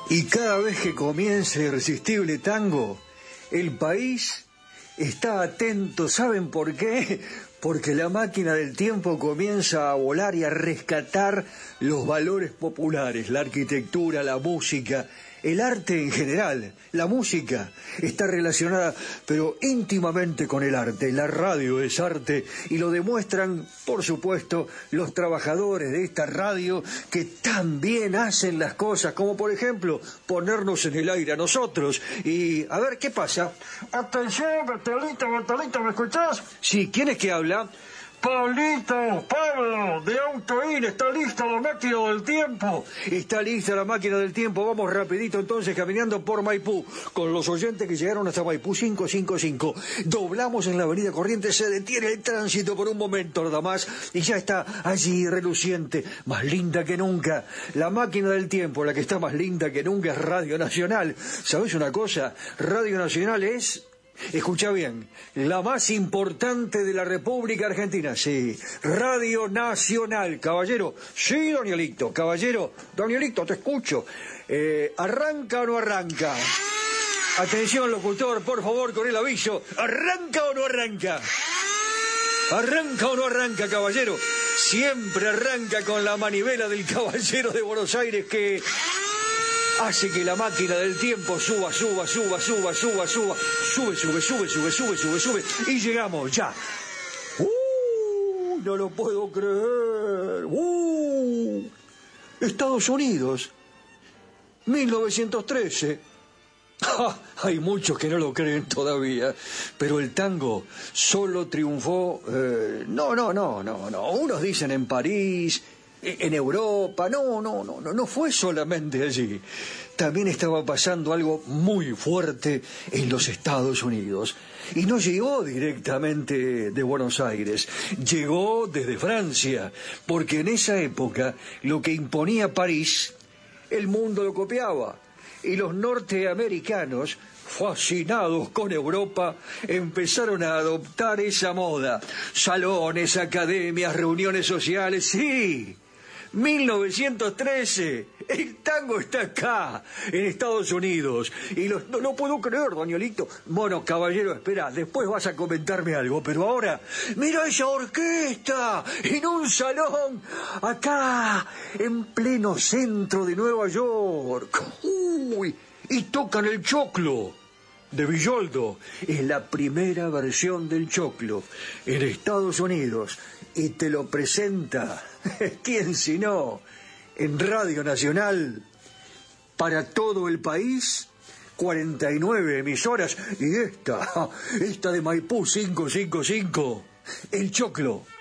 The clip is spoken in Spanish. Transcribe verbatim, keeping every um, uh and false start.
Y cada vez que comienza Irresistible Tango, el país está atento. ¿Saben por qué? Porque la máquina del tiempo comienza a volar y a rescatar los valores populares, la arquitectura, la música, el arte en general. La música está relacionada, pero íntimamente con el arte. La radio es arte y lo demuestran, por supuesto, los trabajadores de esta radio que tan bien hacen las cosas, como por ejemplo ponernos en el aire a nosotros. Y a ver, ¿qué pasa? Atención, Bertolito, Bertolito, ¿me escuchás? Sí, ¿quién es que habla? Pablito, Pablo, de Autoin, ¿está lista la máquina del tiempo? Está lista la máquina del tiempo, vamos rapidito entonces caminando por Maipú, con los oyentes que llegaron hasta Maipú cinco cinco cinco. Doblamos en la avenida Corrientes, se detiene el tránsito por un momento nada más, y ya está allí reluciente, más linda que nunca. La máquina del tiempo, la que está más linda que nunca es Radio Nacional. ¿Sabes una cosa? Radio Nacional es... Escucha bien, la más importante de la República Argentina, sí, Radio Nacional, caballero. Sí, Danielito, caballero, Danielito, te escucho. Eh, ¿Arranca o no arranca? Atención, locutor, por favor, con el aviso. ¿Arranca o no arranca? ¿Arranca o no arranca, caballero? Siempre arranca con la manivela del caballero de Buenos Aires que... hace que la máquina del tiempo suba, suba, suba, suba, suba, suba, sube, sube, sube, sube, sube, sube, sube, y llegamos ya. ¡Uh! No lo puedo creer. ¡Uh! Estados Unidos, mil novecientos trece. ¡Ja! Hay muchos que no lo creen todavía, pero el tango solo triunfó, eh, no, no, no, no, no, unos dicen en París, en Europa, no, no, no, no, no fue solamente allí. También estaba pasando algo muy fuerte en los Estados Unidos. Y no llegó directamente de Buenos Aires, llegó desde Francia, porque en esa época lo que imponía París, el mundo lo copiaba. Y los norteamericanos, fascinados con Europa, empezaron a adoptar esa moda. Salones, academias, reuniones sociales, sí. mil novecientos trece, el tango está acá, en Estados Unidos, y los, no lo puedo creer, Danielito. Bueno, caballero, espera, después vas a comentarme algo, pero ahora, mira esa orquesta, en un salón, acá, en pleno centro de Nueva York. Uy, y tocan el choclo de Villoldo. Es la primera versión del choclo en Estados Unidos, y te lo presenta, ¿quién si no? En Radio Nacional, para todo el país, cuarenta y nueve emisoras, y esta, esta de Maipú cinco cinco cinco, el choclo.